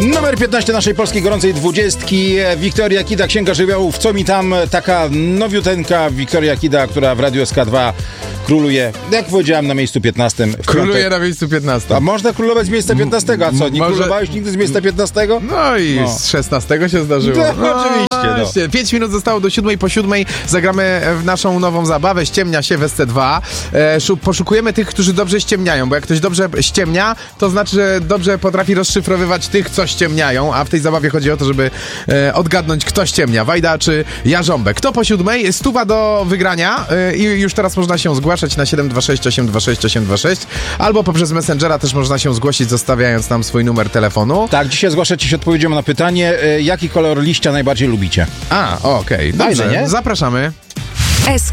Numer 15 naszej polskiej gorącej 20. Wiktoria Kida, Księga Żywiołów. Co mi tam? Taka nowiuteńka Wiktoria Kida, która w Radiu SK2 króluje, jak powiedziałem, na miejscu 15. Króluje na miejscu 15. A można królować z miejsca 15? A co, nie królowałeś nigdy z miejsca 15? No i z 16 się zdarzyło. No, oczywiście. No. 5 minut zostało do 7, po 7 zagramy w naszą nową zabawę Ściemnia się w SC2. Poszukujemy tych, którzy dobrze ściemniają, bo jak ktoś dobrze ściemnia, to znaczy, że dobrze potrafi rozszyfrowywać tych, co ściemniają, a w tej zabawie chodzi o to, żeby odgadnąć, kto ściemnia, Wajda czy Jarząbek. Kto po 7? 100 do wygrania i już teraz można się zgłaszać na 726 826 826 albo poprzez Messengera też można się zgłosić, zostawiając nam swój numer telefonu. Tak, dzisiaj zgłaszacie się odpowiedzią na pytanie, jaki kolor liścia najbardziej lubicie. Okej. Dobrze, Fajne, nie? zapraszamy.